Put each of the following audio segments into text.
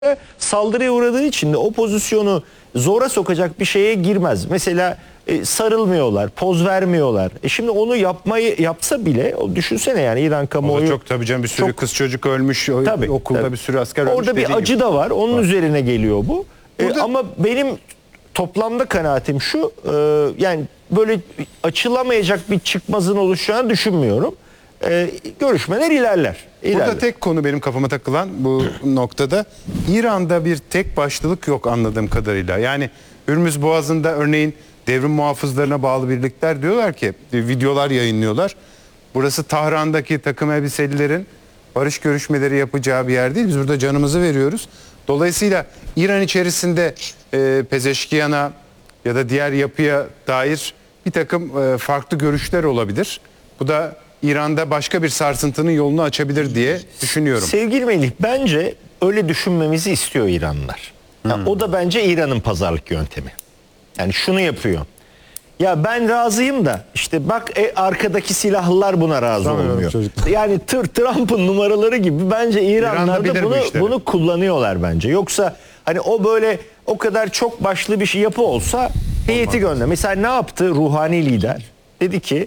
saldırıya uğradığı için de o pozisyonu zora sokacak bir şeye girmez. Mesela sarılmıyorlar, poz vermiyorlar. Şimdi onu yapsa bile, o düşünsene yani İran kamuoyu. Çok tabii canım, bir sürü çok, kız çocuk ölmüş, okulda tabii. bir sürü asker ölmüş. Orada bir acı da var. Onun üzerine geliyor bu. Ama benim toplamda kanaatim şu, yani böyle açılamayacak bir çıkmazın oluşacağını düşünmüyorum. Görüşmeler ilerler. Burada tek konu benim kafama takılan bu noktada, İran'da bir tek başlılık yok anladığım kadarıyla. Yani Hürmüz Boğazı'nda örneğin devrim muhafızlarına bağlı birlikler diyorlar ki, videolar yayınlıyorlar. Burası Tahran'daki takım elbiselilerin barış görüşmeleri yapacağı bir yer değil. Biz burada canımızı veriyoruz. Dolayısıyla İran içerisinde Pezeşkiyan'a ya da diğer yapıya dair bir takım farklı görüşler olabilir. Bu da İran'da başka bir sarsıntının yolunu açabilir diye düşünüyorum. Sevgili Melih, bence öyle düşünmemizi istiyor İranlılar. Yani o da bence İran'ın pazarlık yöntemi. Yani şunu yapıyor. Ya ben razıyım da işte bak arkadaki silahlılar buna razı olmuyor. Yani Trump'ın numaraları gibi bence İranlılar da bunu kullanıyorlar bence. Yoksa hani o böyle o kadar çok başlı bir şey yapı olsa heyeti gönder. Mesela ne yaptı ruhani lider? Dedi ki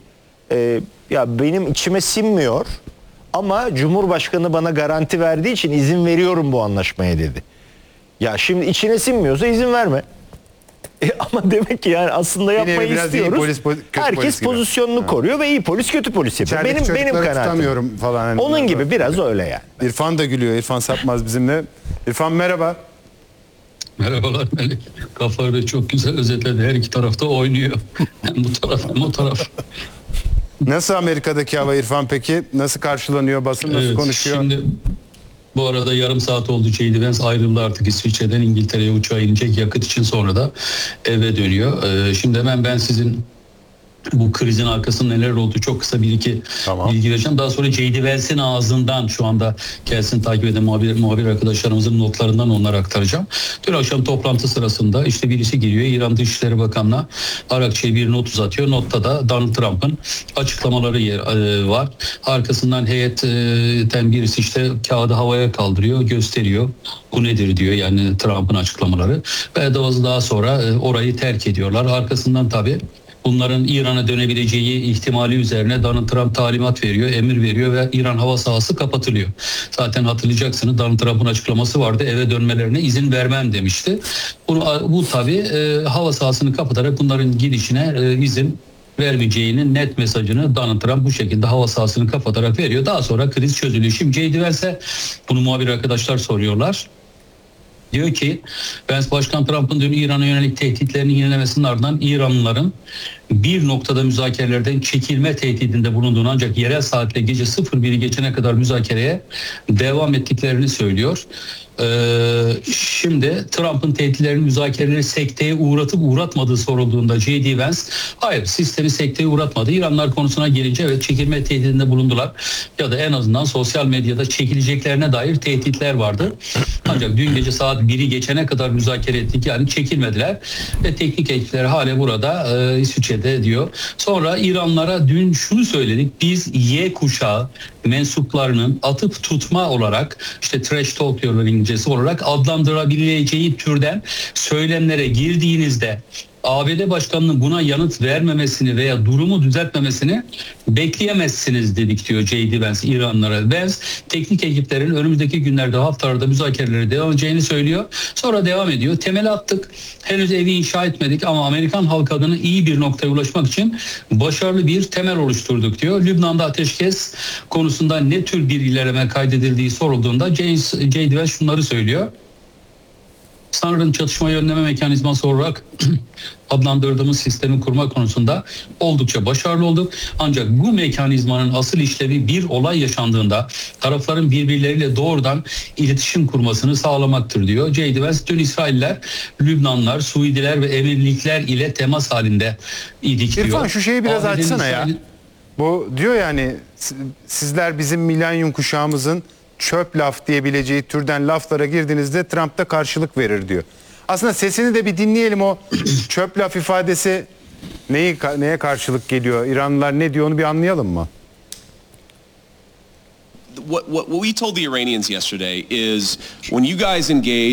ya benim içime sinmiyor ama Cumhurbaşkanı bana garanti verdiği için izin veriyorum bu anlaşmaya dedi. Ya şimdi içine sinmiyorsa izin verme. Ama demek ki yani aslında yapmayı istiyoruz. Herkes pozisyonunu koruyor ve iyi polis kötü polis yapıyor. Benim kanaatim falan. Onun gibi biraz öyle yani. İrfan da gülüyor. İrfan Sapmaz bizimle. İrfan merhaba. Merhabalar Melih. Kafaları çok güzel özetledi. Her iki tarafta oynuyor. Hem bu taraf hem o taraf. Nasıl Amerika'daki hava İrfan peki? Nasıl karşılanıyor? Basın nasıl konuşuyor? Şimdi bu arada yarım saat oldu. J.D. Vance ayrıldı artık İsviçre'den, İngiltere'ye uçağa inecek yakıt için, sonra da eve dönüyor. Şimdi hemen ben sizin bu krizin arkasında neler oldu çok kısa bir iki bilgi vereceğim. Daha sonra J.D. Vance'in ağzından, şu anda kendisini takip eden muhabir arkadaşlarımızın notlarından onları aktaracağım. Dün akşam toplantı sırasında işte birisi giriyor, İran Dışişleri Bakanı'na Arakçı'ya bir not uzatıyor. Notta da Donald Trump'ın açıklamaları var. Arkasından heyetten birisi işte kağıdı havaya kaldırıyor, gösteriyor. Bu nedir diyor, yani Trump'ın açıklamaları. Ve daha sonra orayı terk ediyorlar. Arkasından tabii bunların İran'a dönebileceği ihtimali üzerine Donald Trump talimat veriyor, emir veriyor ve İran hava sahası kapatılıyor. Zaten hatırlayacaksınız, Donald Trump'ın açıklaması vardı, eve dönmelerine izin vermem demişti. Bu tabii hava sahasını kapatarak bunların girişine izin vermeyeceğinin net mesajını Donald Trump bu şekilde hava sahasını kapatarak veriyor. Daha sonra kriz çözülüyor. Şimdi J.D. Vance'e bunu muhabir arkadaşlar soruyorlar. Diyor ki Vance, Başkan Trump'ın dün İran'a yönelik tehditlerini yenilemesinin ardından İranlıların bir noktada müzakerelerden çekilme tehdidinde bulunduğunu, ancak yerel saatle gece 01'i geçene kadar müzakereye devam ettiklerini söylüyor. Şimdi Trump'ın tehditlerini, müzakereleri sekteye uğratıp uğratmadığı sorulduğunda J.D. Vance hayır, sistemi sekteye uğratmadı. İranlar konusuna gelince evet, çekilme tehdidinde bulundular ya da en azından sosyal medyada çekileceklerine dair tehditler vardı. Ancak dün gece saat 1'i geçene kadar müzakere ettik, yani çekilmediler ve teknik ekipler hala burada İsviçre'de diyor. Sonra İranlara dün şunu söyledik, biz Y kuşağı mensuplarının atıp tutma olarak, işte trash talk diyorlar İngilizcesi olarak, adlandırabileceği türden söylemlere girdiğinizde ABD Başkanı'nın buna yanıt vermemesini veya durumu düzeltmemesini bekleyemezsiniz dedik diyor J.D. Vance İranlılara. Vance teknik ekiplerin önümüzdeki günlerde, haftalarda müzakerelere devam edeceğini söylüyor. Sonra devam ediyor. Temeli attık. Henüz evi inşa etmedik ama Amerikan halkı adına iyi bir noktaya ulaşmak için başarılı bir temel oluşturduk diyor. Lübnan'da ateşkes konusunda ne tür bir ilerleme kaydedildiği sorulduğunda J.D. Vance şunları söylüyor. Sanırım çatışmayı önleme mekanizması olarak adlandırdığımız sistemi kurma konusunda oldukça başarılı olduk. Ancak bu mekanizmanın asıl işlevi bir olay yaşandığında tarafların birbirleriyle doğrudan iletişim kurmasını sağlamaktır diyor. J.D. Vance dün İsrailler, Lübnanlar, Suudiler ve Emirlikler ile temas halinde idik diyor. İrfan şu şeyi biraz açsana ya. Bu diyor yani, sizler bizim milenyum kuşağımızın çöp laf diyebileceği türden laflara girdiğinizde Trump da karşılık verir diyor. Aslında sesini de bir dinleyelim, o çöp laf ifadesi neye karşılık geliyor? İranlılar ne diyor, onu bir anlayalım mı? what we told the Iranians yesterday is when you guys engage